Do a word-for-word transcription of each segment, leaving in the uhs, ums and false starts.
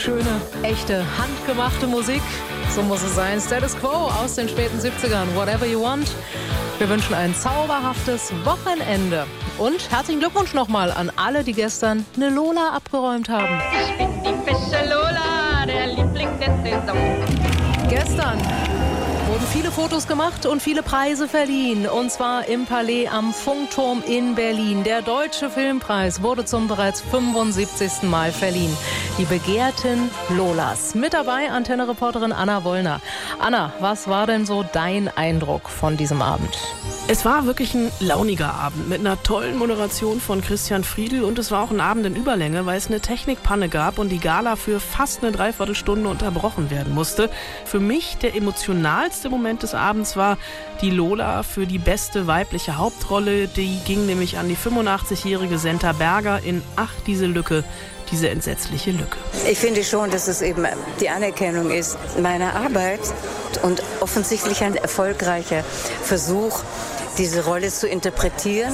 Schöne, echte, handgemachte Musik. So muss es sein. Status Quo aus den späten siebzigern. Whatever you want. Wir wünschen ein zauberhaftes Wochenende. Und herzlichen Glückwunsch nochmal an alle, die gestern eine Lola abgeräumt haben. Ich bin die Fische Lola, der Liebling der Saison. Gestern wurden viele Fotos gemacht und viele Preise verliehen. Und zwar im Palais am Funkturm in Berlin. Der Deutsche Filmpreis wurde zum bereits fünfundsiebzigsten Mal verliehen. Die begehrten Lolas. Mit dabei Antenne-Reporterin Anna Wollner. Anna, was war denn so dein Eindruck von diesem Abend? Es war wirklich ein launiger Abend mit einer tollen Moderation von Christian Friedl und es war auch ein Abend in Überlänge, weil es eine Technikpanne gab und die Gala für fast eine Dreiviertelstunde unterbrochen werden musste. Für mich der emotionalste Moment des Abends war die Lola für die beste weibliche Hauptrolle. Die ging nämlich an die fünfundachtzigjährige Senta Berger in Ach, diese Lücke. Diese entsetzliche Lücke. Ich finde schon, dass es eben die Anerkennung ist meiner Arbeit und offensichtlich ein erfolgreicher Versuch, diese Rolle zu interpretieren.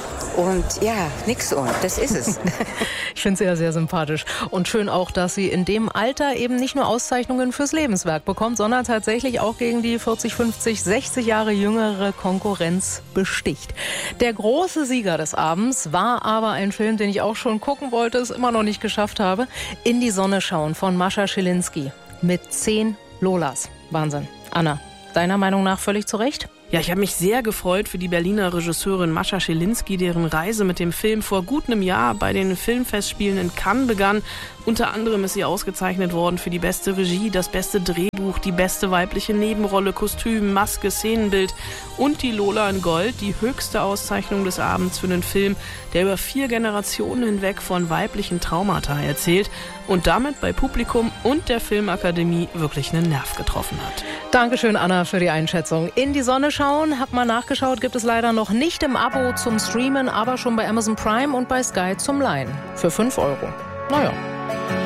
Und ja, nix und, das ist es. Ich finde sie ja sehr sympathisch. Und schön auch, dass sie in dem Alter eben nicht nur Auszeichnungen fürs Lebenswerk bekommt, sondern tatsächlich auch gegen die vierzig, fünfzig, sechzig Jahre jüngere Konkurrenz besticht. Der große Sieger des Abends war aber ein Film, den ich auch schon gucken wollte, es immer noch nicht geschafft habe. In die Sonne schauen von Mascha Schilinski mit zehn Lolas. Wahnsinn. Anna, deiner Meinung nach völlig zu Recht? Ja, ich habe mich sehr gefreut für die Berliner Regisseurin Mascha Schilinski, deren Reise mit dem Film vor gut einem Jahr bei den Filmfestspielen in Cannes begann. Unter anderem ist sie ausgezeichnet worden für die beste Regie, das beste Drehbuch, die beste weibliche Nebenrolle, Kostüm, Maske, Szenenbild und die Lola in Gold, die höchste Auszeichnung des Abends für einen Film, der über vier Generationen hinweg von weiblichen Traumata erzählt und damit bei Publikum und der Filmakademie wirklich einen Nerv getroffen hat. Dankeschön, Anna, für die Einschätzung. In die Sonne schauen, hab mal nachgeschaut, gibt es leider noch nicht im Abo zum Streamen, aber schon bei Amazon Prime und bei Sky zum Leihen. Für fünf Euro. Naja.